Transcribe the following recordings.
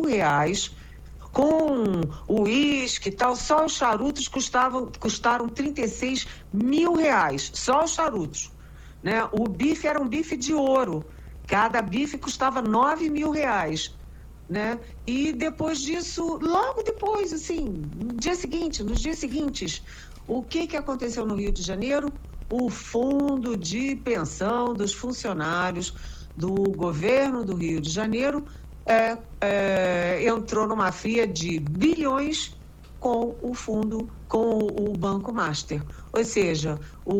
R$ 1.000, com o uísque e tal. Só os charutos custaram R$ 36.000, só os charutos, né? O bife era um bife de ouro, cada bife custava R$ 9.000, né? E depois disso, logo depois, assim, nos dias seguintes, o que aconteceu no Rio de Janeiro? O fundo de pensão dos funcionários do governo do Rio de Janeiro entrou numa fria de bilhões com o Banco Master. Ou seja,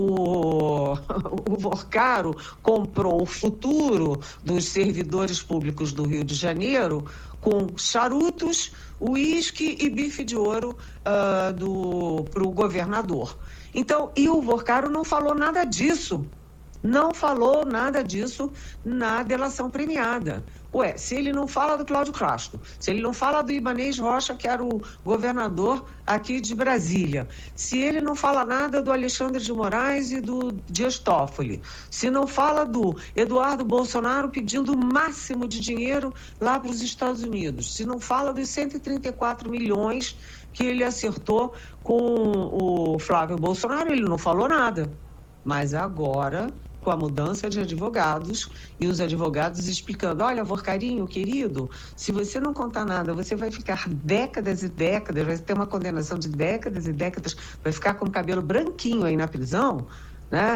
o Vorcaro comprou o futuro dos servidores públicos do Rio de Janeiro com charutos, uísque e bife de ouro para o governador. Então, e o Vorcaro não falou nada disso. Não falou nada disso na delação premiada. Ué, se ele não fala do Cláudio Castro, se ele não fala do Ibanez Rocha, que era o governador aqui de Brasília, se ele não fala nada do Alexandre de Moraes e do Dias Toffoli, se não fala do Eduardo Bolsonaro pedindo o máximo de dinheiro lá para os Estados Unidos, se não fala dos 134 milhões que ele acertou com o Flávio Bolsonaro, ele não falou nada. Mas agora, com a mudança de advogados e os advogados explicando, olha, Vorcarinho, querido, se você não contar nada, você vai ficar décadas e décadas, vai ter uma condenação de décadas e décadas, vai ficar com o cabelo branquinho aí na prisão, né?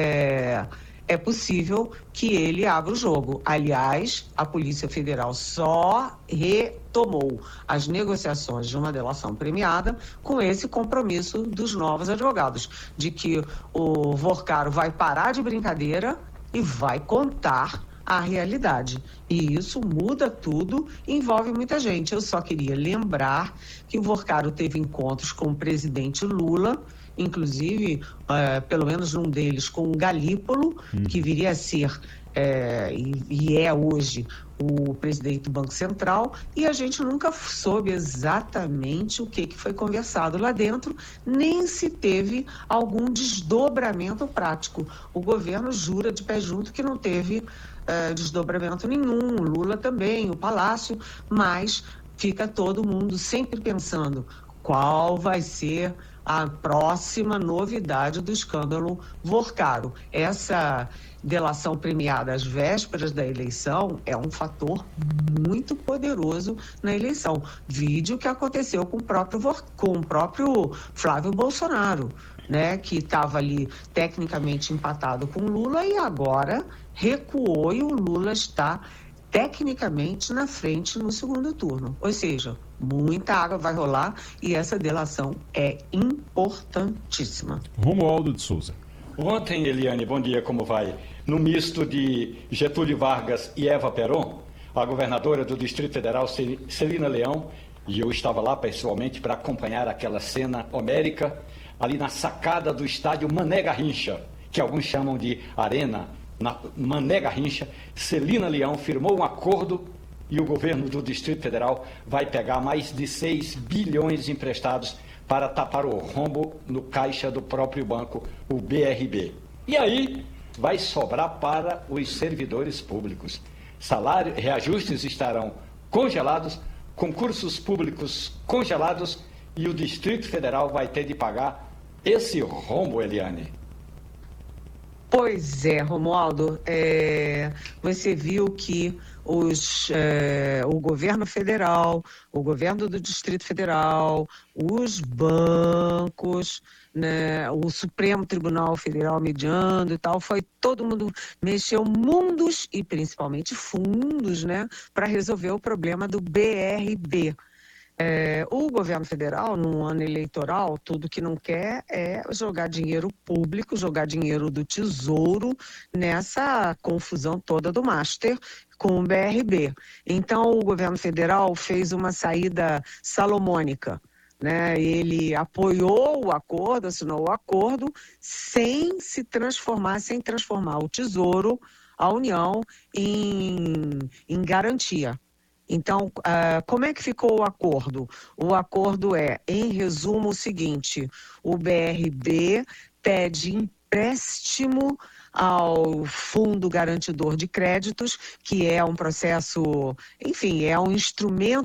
É possível que ele abra o jogo. Aliás, a Polícia Federal só retomou as negociações de uma delação premiada com esse compromisso dos novos advogados, de que o Vorcaro vai parar de brincadeira e vai contar a realidade. E isso muda tudo, envolve muita gente. Eu só queria lembrar que o Vorcaro teve encontros com o presidente Lula, inclusive, pelo menos um deles com o Galípolo, que viria a ser, e é hoje, o presidente do Banco Central, e a gente nunca soube exatamente o que foi conversado lá dentro, nem se teve algum desdobramento prático. O governo jura de pé junto que não teve desdobramento nenhum, o Lula também, o Palácio, mas fica todo mundo sempre pensando qual vai ser a próxima novidade do escândalo Vorcaro. Essa delação premiada às vésperas da eleição é um fator muito poderoso na eleição. Vídeo que aconteceu com o próprio Flávio Bolsonaro, né, que estava ali tecnicamente empatado com o Lula e agora recuou e o Lula está tecnicamente na frente no segundo turno. Ou seja, muita água vai rolar e essa delação é importantíssima. Romualdo de Souza. Ontem, Eliane, bom dia, como vai? No misto de Getúlio Vargas e Eva Peron, a governadora do Distrito Federal, Celina Leão, e eu estava lá pessoalmente para acompanhar aquela cena homérica, ali na sacada do estádio Mané Garrincha, que alguns chamam de Arena, na Mané Garrincha, Celina Leão firmou um acordo e o governo do Distrito Federal vai pegar mais de 6 bilhões emprestados para tapar o rombo no caixa do próprio banco, o BRB. E aí vai sobrar para os servidores públicos. Reajustes estarão congelados, concursos públicos congelados e o Distrito Federal vai ter de pagar esse rombo, Eliane. Pois é, Romualdo, você viu que o governo federal, o governo do Distrito Federal, os bancos, né, o Supremo Tribunal Federal mediando e tal, todo mundo mexeu mundos e principalmente fundos, né, para resolver o problema do BRB. O governo federal, num ano eleitoral, tudo que não quer é jogar dinheiro público, jogar dinheiro do Tesouro nessa confusão toda do Master com o BRB. Então, o governo federal fez uma saída salomônica, né? Ele apoiou o acordo, assinou o acordo, sem transformar o Tesouro, a União, em garantia. Então, como é que ficou o acordo? O acordo é, em resumo, o seguinte: o BRB pede empréstimo ao Fundo Garantidor de Créditos, que é um processo, enfim, é um instrumento